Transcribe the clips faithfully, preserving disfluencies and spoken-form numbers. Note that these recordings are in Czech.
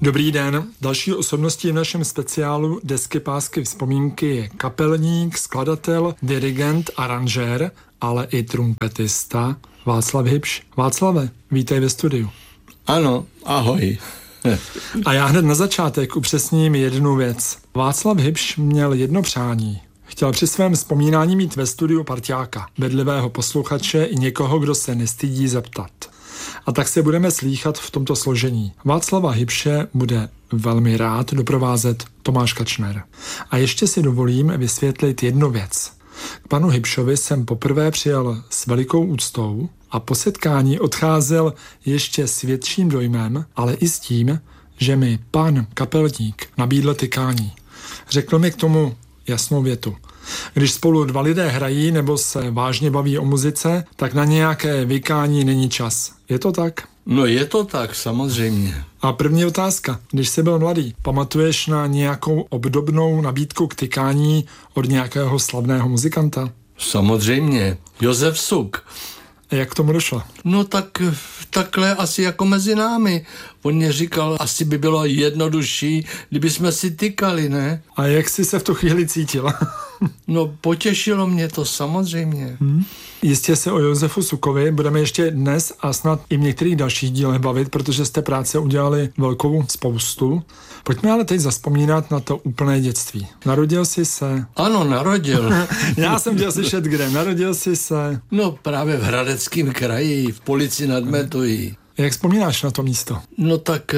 Dobrý den. Další osobností v našem speciálu Desky, pásky, vzpomínky je kapelník, skladatel, dirigent, aranžér, ale i trumpetista Václav Hybš. Václave, vítej ve studiu. Ano, ahoj. A já hned na začátek upřesním jednu věc. Václav Hybš měl jedno přání. Chtěl při svém vzpomínání mít ve studiu parťáka, bedlivého posluchače i někoho, kdo se nestydí zeptat. A tak se budeme slýchat v tomto složení. Václava Hybše bude velmi rád doprovázet Tomáš Kačner. A ještě si dovolím vysvětlit jednu věc. K panu Hybšovi jsem poprvé přijel s velikou úctou a po setkání odcházel ještě s větším dojmem, ale i s tím, že mi pan kapelník nabídl tykání. Řekl mi k tomu jasnou větu. Když spolu dva lidé hrají nebo se vážně baví o muzice, tak na nějaké vykání není čas. Je to tak? No je to tak, samozřejmě. A první otázka. Když jsi byl mladý, pamatuješ na nějakou obdobnou nabídku k tykání od nějakého slavného muzikanta? Samozřejmě. Josef Suk. A jak k tomu došlo? No tak takhle asi jako mezi námi. On mě říkal, asi by bylo jednodušší, kdyby jsme si tykali, ne? A jak jsi se v tu chvíli cítil? No potěšilo mě to samozřejmě. Hmm. Jistě se o Josefu Sukovi budeme ještě dnes a snad i v některých dalších dílech bavit, protože jste práce udělali velkou spoustu. Pojďme ale teď zavzpomínat na to úplné dětství. Narodil jsi se... Ano, narodil. Já jsem chtěl slyšet, kde. Narodil jsi se... No právě v Hradeckém kraji, v Polici nad Metují. Jak vzpomínáš na to místo? No tak...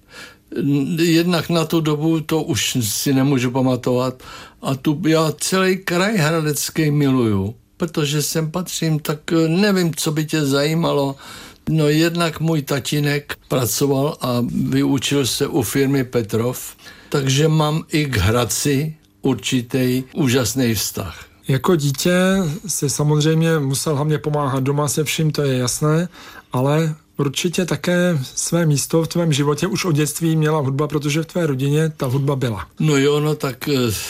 Jednak na tu dobu to už si nemůžu pamatovat a tu já celý kraj hradecký miluju, protože sem patřím, tak nevím, co by tě zajímalo. No jednak můj tatínek pracoval a vyučil se u firmy Petrov, takže mám i k Hradci určitý úžasný vztah. Jako dítě si samozřejmě musel hlavně pomáhat doma se vším, to je jasné, ale určitě také své místo v tvém životě už od dětství měla hudba, protože v tvé rodině ta hudba byla. No jo, no tak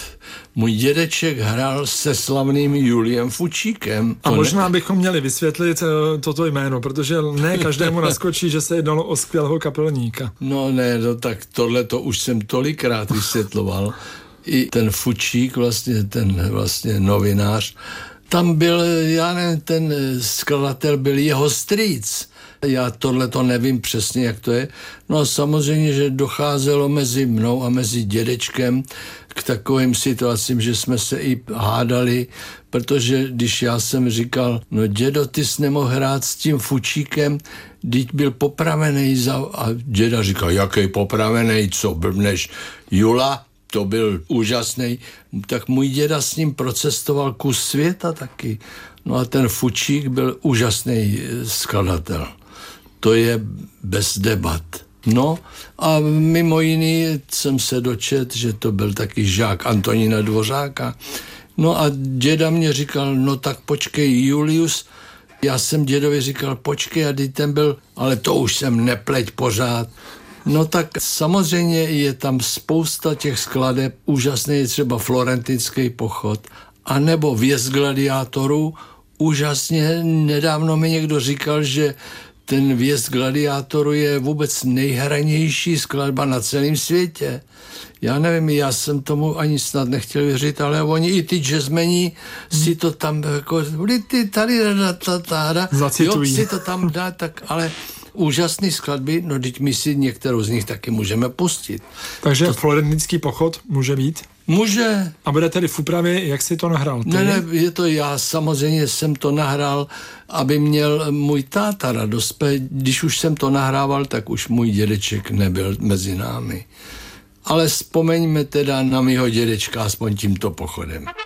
můj dědeček hrál se slavným Juliem Fučíkem. A možná ne... bychom měli vysvětlit toto jméno, protože ne každému naskočí, že se jednalo o skvělého kapelníka. No ne, no tak tohle to už jsem tolikrát vysvětloval. I ten Fučík, vlastně ten vlastně novinář, tam byl, já nevím, ten skladatel byl jeho strýc. Já tohle to nevím přesně, jak to je. No a samozřejmě, že docházelo mezi mnou a mezi dědečkem k takovým situacím, že jsme se i hádali, protože když já jsem říkal, no dědo, ty jsi nemohl hrát s tím Fučíkem, teď byl popravený za... A děda říkal, jaký popravený, co blbneš, Jula? To byl úžasný, tak můj děda s ním procestoval kus světa taky. No a ten Fučík byl úžasný skladatel. To je bez debat. No a mimo jiný jsem se dočet, že to byl taky žák Antonína Dvořáka. No a děda mě říkal, no tak počkej, Julius. Já jsem dědovi říkal, počkej, a teď ten byl, ale to už jsem nepleť pořád. No tak samozřejmě je tam spousta těch skladeb, úžasný třeba Florentinský pochod, anebo Vjezd gladiátorů. Úžasně nedávno mi někdo říkal, že ten Vjezd gladiátorů je vůbec nejhranější skladba na celém světě. Já nevím, já jsem tomu ani snad nechtěl věřit, ale oni i ty jazzmeni si to tam jako zacitují. Jo, si to tam dá, tak ale úžasný skladby, no teď my si některou z nich taky můžeme pustit. Takže to... Florentinský pochod může být? Může. A bude tedy v úpravě, jak jsi to nahrál? Ty? Ne, ne, je to já, samozřejmě jsem to nahrál, aby měl můj táta radost. Když už jsem to nahrával, tak už můj dědeček nebyl mezi námi. Ale vzpomeňme teda na mýho dědečka aspoň tímto pochodem.